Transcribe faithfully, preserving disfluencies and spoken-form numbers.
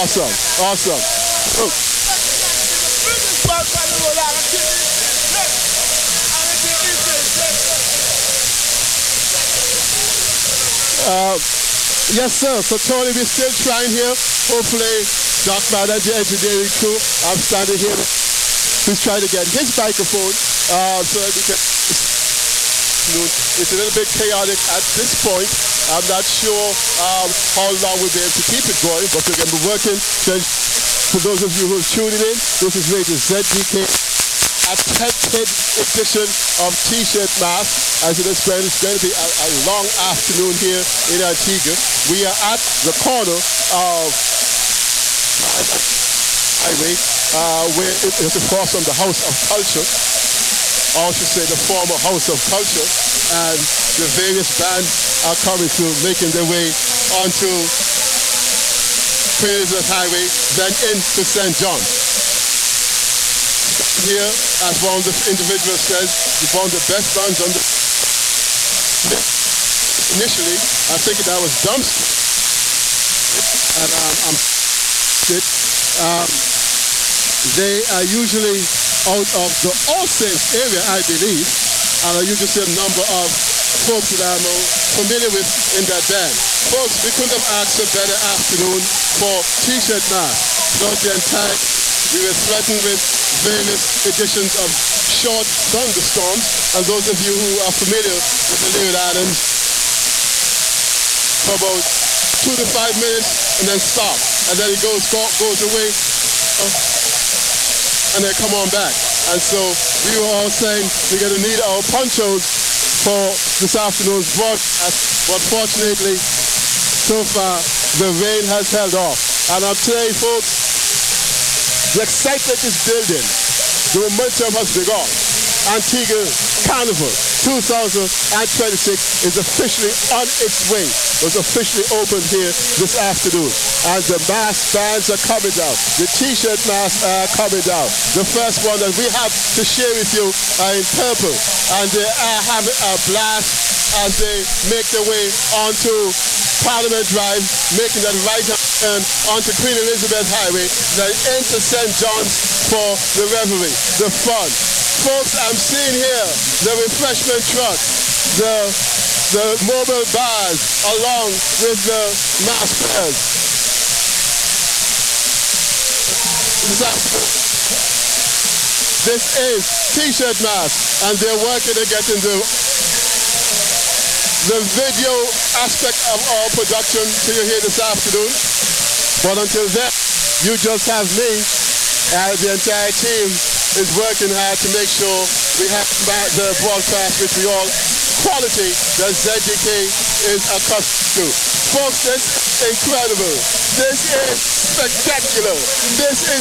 Awesome, awesome. Oh. Uh, yes, sir. So, Tony, we're still trying here. Hopefully, Doc Madden, the engineering crew, I'm standing here. He's trying to get his microphone uh, so that we can. It's a little bit chaotic at this point. I'm not sure um, how long we'll be able to keep it going, but we're going to be working. So, for those of you who are tuning in, this is Radio Z G K. Attempted edition of T-shirt mask. As it is going, it's going to be a, a long afternoon here in Antigua. We are at the corner of highway, uh, where it is across from the House of Culture, or I should say the former House of Culture, and the various bands are coming through, making their way onto Queen Elizabeth Highway, then into Saint John. Here, as one of the individuals says, one of the best bands on the... Initially, I think that was Dumpster. And um, I'm... Um, they are usually out of the All Saints area, I believe, and I usually see a number of folks that I'm familiar with in that band. Folks, we couldn't have asked a better afternoon for T-shirt masks. Throughout the entire... We were threatened with various editions of short thunderstorms, and those of you who are familiar with the Lyric Islands, for about two to five minutes and then stop, and then it goes goes away, and then come on back. And so we were all saying we're going to need our ponchos for this afternoon's broadcast, but fortunately, so far the rain has held off. And I'm telling you, folks, the excitement is building. The momentum has begun. Antigua Carnival two thousand twenty-six is officially on its way. It was officially opened here this afternoon. And the mask bands are coming down. The T-shirt masks are coming down. The first one that we have to share with you are in purple. And they are having a blast as they make their way onto Parliament Drive, making that right hand turn onto Queen Elizabeth Highway, then into Saint John's for the revelry, the fun. Folks, I'm seeing here the refreshment trucks, the, the mobile bars along with the mask bearers. This is T-shirt mask, and they're working to get into the video aspect of our production to you here this afternoon. But until then, you just have me, and the entire team is working hard to make sure we have the broadcast which we all quality that Z G K is accustomed to. Folks, this is incredible. This is spectacular. This is